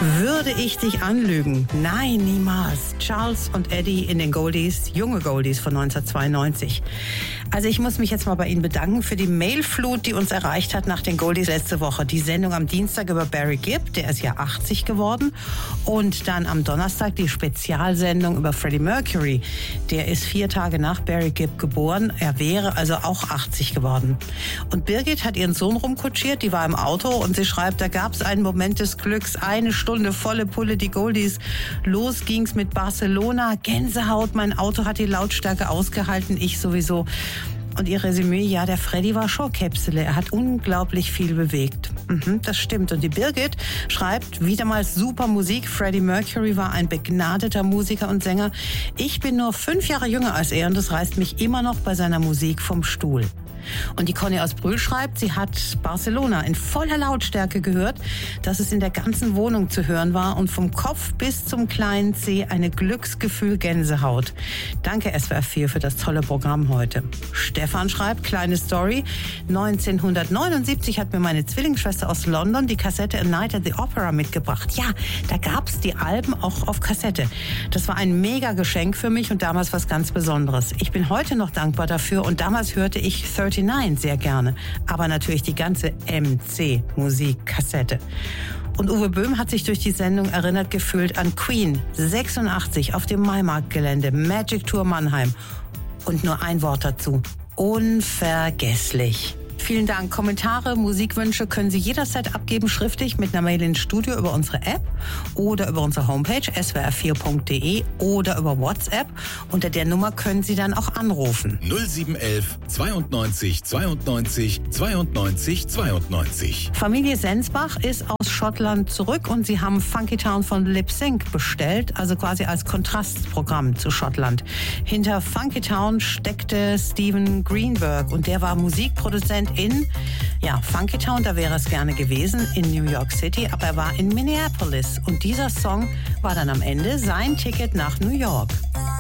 Würde ich dich anlügen? Nein, niemals. Charles und Eddie in den Goldies, junge Goldies von 1992. Also ich muss mich jetzt mal bei Ihnen bedanken für die Mailflut, die uns erreicht hat nach den Goldies letzte Woche. Die Sendung am Dienstag über Barry Gibb, der ist ja 80 geworden. Und dann am Donnerstag die Spezialsendung über Freddie Mercury. Der ist 4 Tage nach Barry Gibb geboren. Er wäre also auch 80 geworden. Und Birgit hat ihren Sohn rumkutschiert, die war im Auto und sie schreibt, da gab es einen Moment des Glücks, 1 Stunde volle Pulle, die Goldies. Los ging's mit Barcelona, Gänsehaut, mein Auto hat die Lautstärke ausgehalten, ich sowieso. Und ihr Resümee, ja, der Freddy war Showkäpsele. Er hat unglaublich viel bewegt. Das stimmt. Und die Birgit schreibt, wieder mal super Musik. Freddie Mercury war ein begnadeter Musiker und Sänger. Ich bin nur 5 Jahre jünger als er und das reißt mich immer noch bei seiner Musik vom Stuhl. Und die Conny aus Brühl schreibt, sie hat Barcelona in voller Lautstärke gehört, dass es in der ganzen Wohnung zu hören war und vom Kopf bis zum kleinen Zeh eine Glücksgefühl Gänsehaut. Danke SWR 4 für das tolle Programm heute. Stefan schreibt, kleine Story, 1979 hat mir meine Zwillingsschwester aus London die Kassette A Night at the Opera mitgebracht. Ja, da gab's die Alben auch auf Kassette. Das war ein mega Geschenk für mich und damals was ganz Besonderes. Ich bin heute noch dankbar dafür und damals hörte ich 39 sehr gerne, aber natürlich die ganze MC-Musikkassette. Und Uwe Böhm hat sich durch die Sendung erinnert gefühlt an Queen, 86 auf dem Maimarktgelände, Magic Tour Mannheim. Und nur ein Wort dazu, unvergesslich. Vielen Dank. Kommentare, Musikwünsche können Sie jederzeit abgeben, schriftlich mit einer Mail ins Studio über unsere App oder über unsere Homepage swr4.de oder über WhatsApp. Unter der Nummer können Sie dann auch anrufen. 0711 92 92 92 92. Familie Sensbach ist aus Schottland zurück und sie haben Funky Town von Lip Sync bestellt, also quasi als Kontrastprogramm zu Schottland. Hinter Funky Town steckte Steven Greenberg und der war Musikproduzent in Funky Town, da wäre es gerne gewesen, in New York City, aber er war in Minneapolis und dieser Song war dann am Ende sein Ticket nach New York.